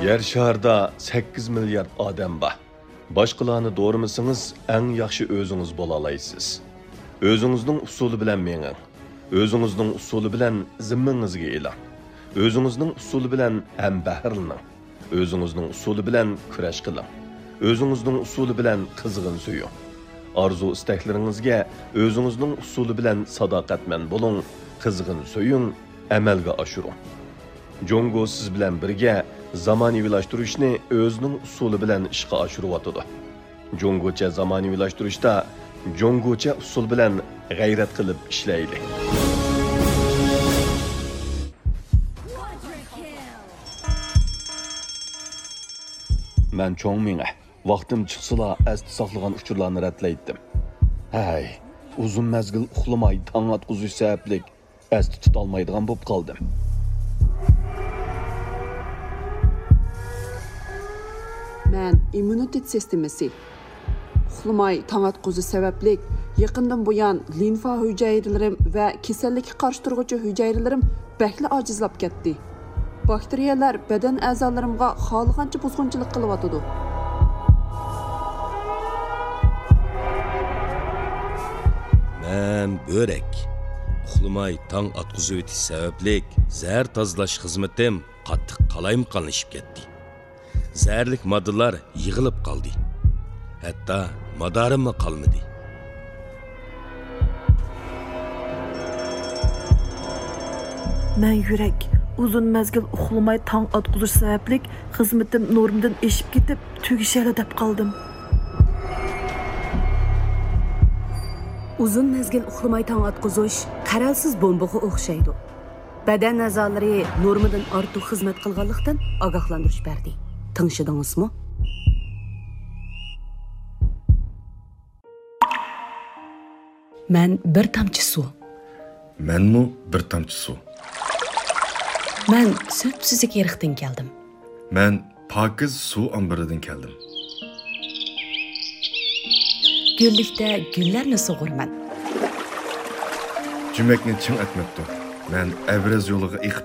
Yer şarda 8 milyard odam bor. Boshqalarni do'rimisingiz, eng yaxshi o'zingiz bo'la olasiz. O'zingizning usuli bilan menging. O'zingizning usuli bilan zimmangizga eling. O'zingizning usuli bilan ham bahrlaning. O'zingizning usuli bilan kurash qiling. O'zingizning usuli bilan qizg'in suying. Arzu istaklaringizga o'zingizning usuli bilan sadoqatman bo'ling, qizg'in suying, amalga oshiring. Jongo siz bilan birga zamonaviylashtirishni o'zining usuli bilan ishga oshiryotdi. Jongocha zamonaviylashtirishda jongocha usul bilan g'ayrat qilib ishlaylik. Men cho'ng menga vaqtim chiqsala asti saqlagan uchurlarni ratlaydim. Hay, uzun mezgil uxlamay tong atquzish sababli asti tutolmaydigan bo'lib qoldim. Men immunitet sistemasi uxlamay tong atquzish sababli yaqindan buyon limfa hujayralarim va kasallikka qarshi turuvchi hujayralarim bakli ojizlab ketdi. Bakteriyalar badan a'zolarimga xohlagancha buzg'unchilik qilyotdi. Men börek. Uxlamay tong atquzish o'tish sababli zahar tozalash xizmatim qattiq qalayimqonlashib ketdi. Zərlik moddalar yığılıb qaldı. Hətta madarim qalmadı. Mən yürək uzun məzgil uxlamay tong atquzish sababli xizmatim normdan eşib ketib tugishali deb qaldım. Uzun mezgil uxlamay tong atquzish qaralsiz bombaga o'xshaydi. Badan a'zolari normadan ortiq xizmat qilganlikdan ogohlantirish berdi. Tanışdыңызmı? Ben bir tamçı su. Menmi bir tamçı su. Ben söpsüzlük yerikten geldim. Men pakiz su ambiridan keldim. Güllikte güllerni soğurman. Cümekni çın etmekti. Men evraz yoluga